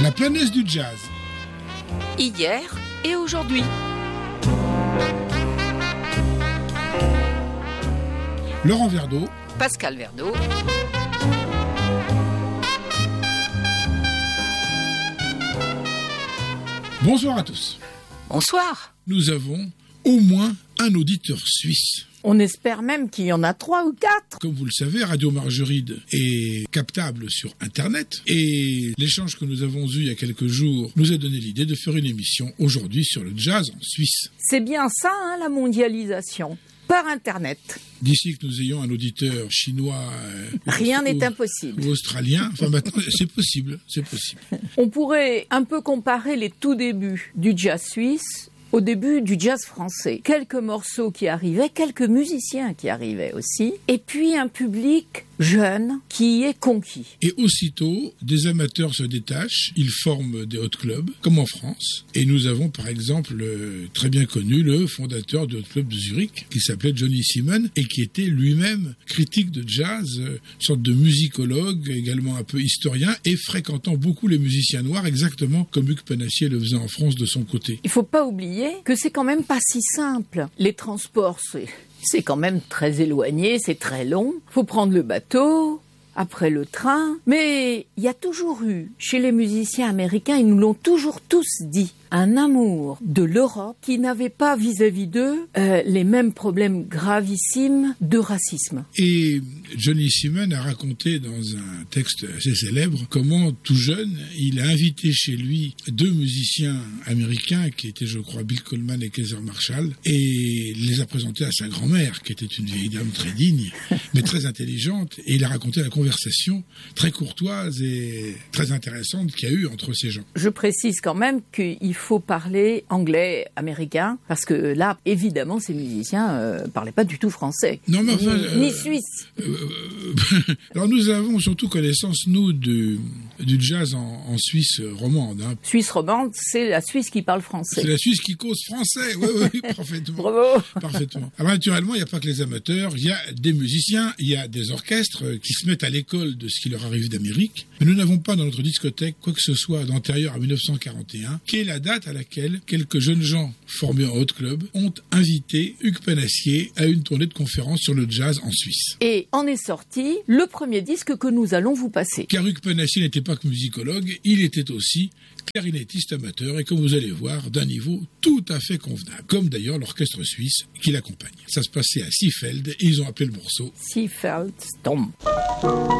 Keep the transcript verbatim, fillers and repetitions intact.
La planète du jazz. Hier et aujourd'hui. Laurent Verdeau. Pascal Verdeau. Bonsoir à tous. Bonsoir. Nous avons au moins un auditeur suisse. On espère même qu'il y en a trois ou quatre. Comme vous le savez, Radio Margeride est captable sur Internet et l'échange que nous avons eu il y a quelques jours nous a donné l'idée de faire une émission aujourd'hui sur le jazz en Suisse. C'est bien ça, hein, la mondialisation, par Internet. D'ici que nous ayons un auditeur chinois, euh, rien n'est ou, impossible. Ou australien, enfin maintenant c'est possible, c'est possible. On pourrait un peu comparer les tout débuts du jazz suisse au début du jazz français. Quelques morceaux qui arrivaient, quelques musiciens qui arrivaient aussi, et puis un public jeune qui est conquis. Et aussitôt, des amateurs se détachent, ils forment des hot clubs, comme en France. Et nous avons par exemple le, très bien connu le fondateur du hot club de Zurich, qui s'appelait Johnny Simon, et qui était lui-même critique de jazz, euh, sorte de musicologue, également un peu historien, et fréquentant beaucoup les musiciens noirs, exactement comme Hugues Panassier le faisait en France de son côté. Il faut pas oublier que c'est quand même pas si simple. Les transports, c'est... C'est quand même très éloigné, c'est très long. Faut prendre le bateau, après le train. Mais il y a toujours eu, chez les musiciens américains, ils nous l'ont toujours tous dit, un amour de l'Europe qui n'avait pas vis-à-vis d'eux euh, les mêmes problèmes gravissimes de racisme. Et Johnny Simon a raconté dans un texte assez célèbre comment, tout jeune, il a invité chez lui deux musiciens américains qui étaient, je crois, Bill Coleman et Kaiser Marshall, et les a présentés à sa grand-mère, qui était une vieille dame très digne, mais très intelligente, et il a raconté la conversation très courtoise et très intéressante qu'il y a eu entre ces gens. Je précise quand même qu'il faut parler anglais, américain, parce que là, évidemment, ces musiciens euh, parlaient pas du tout français, non, mais enfin, ni, euh, ni suisse. Euh, alors nous avons surtout connaissance, nous, du, du jazz en, en Suisse romande. Hein. Suisse romande, c'est la Suisse qui parle français. C'est la Suisse qui cause français, oui, oui, parfaitement. Bravo. Parfaitement. Alors naturellement, il n'y a pas que les amateurs, il y a des musiciens, il y a des orchestres qui se mettent à l'école de ce qui leur arrive d'Amérique. Mais nous n'avons pas dans notre discothèque quoi que ce soit d'antérieur à dix-neuf cent quarante et un, qui est la date à laquelle quelques jeunes gens formés en hot club ont invité Hugues Panassier à une tournée de conférences sur le jazz en Suisse. Et en est sorti le premier disque que nous allons vous passer. Car Hugues Panassier n'était pas que musicologue, il était aussi clarinettiste amateur et comme vous allez voir, d'un niveau tout à fait convenable. Comme d'ailleurs l'orchestre suisse qui l'accompagne. Ça se passait à Seefeld et ils ont appelé le morceau Seefeld Stomp.